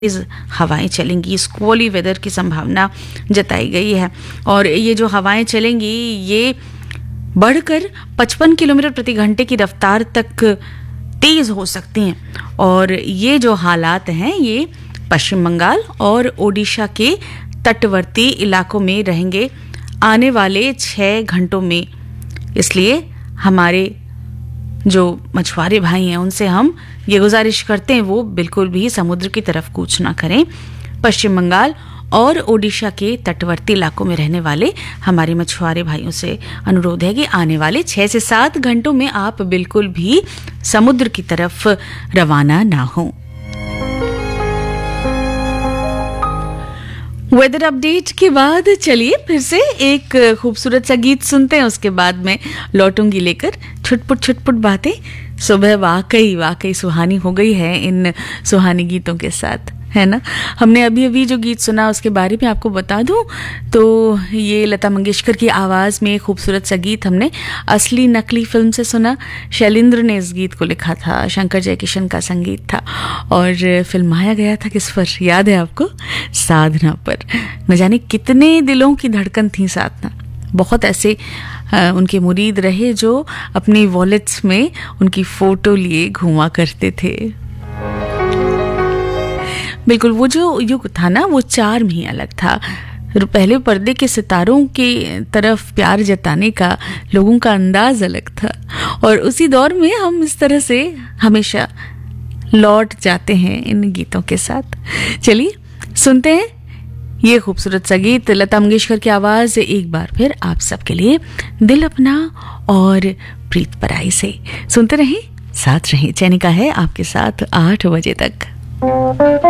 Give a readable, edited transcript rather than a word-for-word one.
तेज हवाएं चलेंगी, स्क्वॉली वेदर की संभावना जताई गई है। और ये जो हवाएं चलेंगी ये बढ़कर 55 किलोमीटर प्रति घंटे की रफ्तार तक तेज हो सकती हैं। और ये जो हालात हैं ये पश्चिम बंगाल और ओडिशा के तटवर्ती इलाकों में रहेंगे आने वाले 6 घंटों में। इसलिए हमारे जो मछुआरे भाई हैं उनसे हम ये गुजारिश करते हैं वो बिल्कुल भी समुद्र की तरफ कूच ना करें। पश्चिम बंगाल और ओडिशा के तटवर्ती इलाकों में रहने वाले हमारे मछुआरे भाइयों से अनुरोध है कि आने वाले 6 से 7 घंटों में आप बिल्कुल भी समुद्र की तरफ रवाना ना हों। वेदर अपडेट के बाद चलिए फिर से एक खूबसूरत सा गीत सुनते हैं, उसके बाद मैं लौटूंगी लेकर छुटपुट बातें। सुबह वाकई सुहानी हो गई है इन सुहानी गीतों के साथ, है ना। हमने अभी जो गीत सुना उसके बारे में आपको बता दूं तो ये लता मंगेशकर की आवाज़ में खूबसूरत सा गीत हमने असली नकली फिल्म से सुना। शैलेंद्र ने इस गीत को लिखा था, शंकर जयकिशन का संगीत था और फिल्माया गया था किस पर, याद है आपको? साधना पर। न जाने कितने दिलों की धड़कन थी साधना। बहुत ऐसे उनके मुरीद रहे जो अपनी वॉलेट्स में उनकी फ़ोटो लिए घूमा करते थे। बिल्कुल वो जो युग था ना वो चार्म ही अलग था। पहले पर्दे के सितारों के तरफ प्यार जताने का लोगों का अंदाज अलग था और उसी दौर में हम इस तरह से हमेशा लौट जाते हैं इन गीतों के साथ। चलिए सुनते हैं ये खूबसूरत सा गीत, लता मंगेशकर की आवाज़ एक बार फिर आप सबके लिए, दिल अपना और प्रीत पराई से। सुनते रहें, साथ रहें। चैनिका है आपके साथ 8 बजे तक।